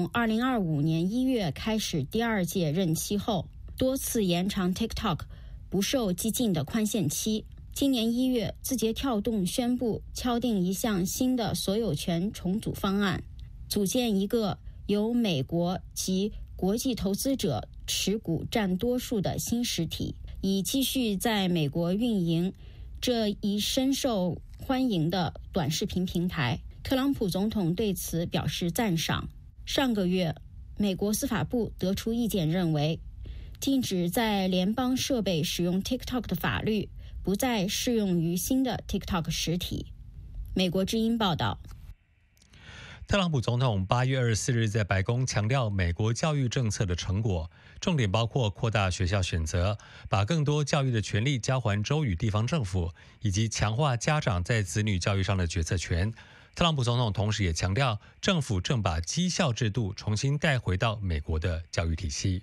2025年1月开始第2届任期后，多次延长 TikTok 不受激进的宽限期。今年1月，字节跳动宣布敲定一项新的所有权重组方案，组建一个由美国及国际投资者持股占多数的新实体，以继续在美国运营这一深受欢迎的短视频平台。特朗普总统对此表示赞赏。上个月，美国司法部得出意见，认为禁止在联邦设备使用 TikTok 的法律不再适用于新的 TikTok 实体。美国之音报道。 特朗普总统8月24日在白宫强调美国教育政策的成果，重点包括扩大学校选择，把更多教育的权利交还州与地方政府，以及强化家长在子女教育上的决策权。特朗普总统同时也强调，政府正把绩效制度重新带回到美国的教育体系。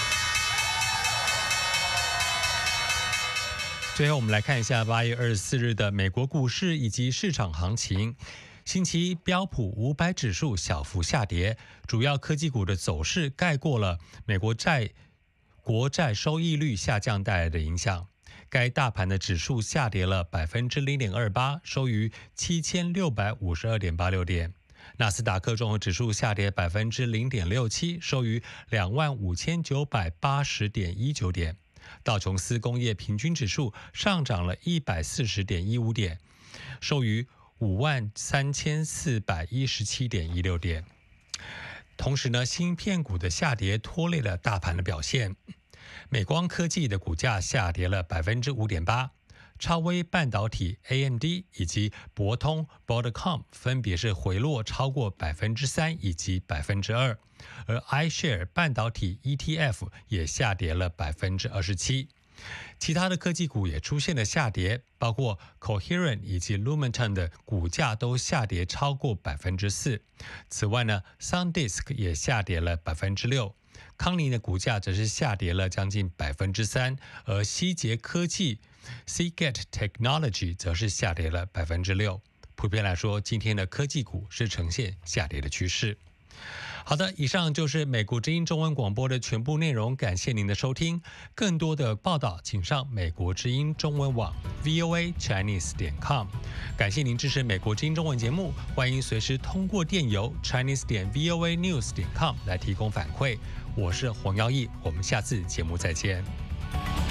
最后，我们来看一下8月24日的美国股市以及市场行情。星期一，标普500指数小幅下跌，主要科技股的走势盖过了美国国债收益率下降带来的影响。该大盘的指数下跌了 0.28%， 收于 7652.86 点。纳斯达克综合指数下跌 0.67%， 收于 25,980.19 点。道琼斯工业平均指数上涨了 140.15 点，收于 53,417.16 点。同时呢，芯片股的下跌拖累了大盘的表现。美光科技的股价下跌了 5.8%， 超微半导体 AMD 以及博通 Broadcom 分别是回落超过 3% 以及 2%， 而 iShare 半导体 ETF 也下跌了 27%。其他的科技股也出现了下跌，包括 Coherent 以及 Lumentum 的股价都下跌超过 4%。此外呢， SanDisk 也下跌了 6%， 康宁的股价则是下跌了将近 3%， 而希捷科技 Seagate Technology 则是下跌了 6%。 普遍来说，今天的科技股是呈现下跌的趋势。好的，以上就是美国之音中文广播的全部内容，感谢您的收听。更多的报道请上美国之音中文网 voachinese.com。 感谢您支持美国之音中文节目，欢迎随时通过电邮 chinese.voanews.com 来提供反馈。我是黄耀义，我们下次节目再见。